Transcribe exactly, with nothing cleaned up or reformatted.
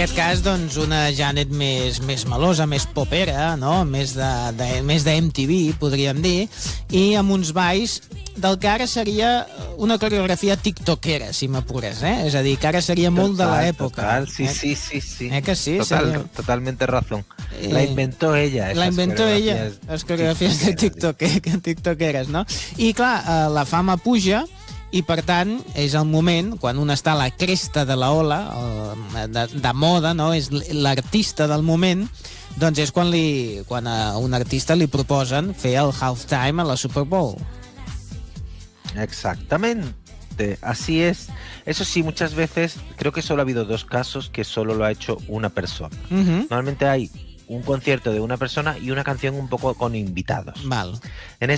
aquest cas, doncs, una Janet més, més melosa, més popera, no? Més de, de, més de M T V, podríem dir, i amb uns balls del que ara seria una coreografia tiktokera, si m'apures, eh? És a dir, que ara seria molt de l'època. Total, sí, eh? sí, sí, sí. Eh que sí? Total, seria... Totalmente razón. La inventó ella. La inventó ella, les coreografies de tiktoker, tiktokeres, no? I, clar, la fama puja, i, per tant, és el moment, quan un està a la cresta de la ola, de, de moda, no? És l'artista del moment, doncs és quan, li, quan a un artista li proposen fer el halftime a la Super Bowl. Exactamente, así es. Eso sí, muchas veces, creo que solo ha habido dos casos que solo lo ha hecho una persona. Uh-huh. Normalmente hay un concierto de una persona y una canción un poco con invitados. Val. En, es,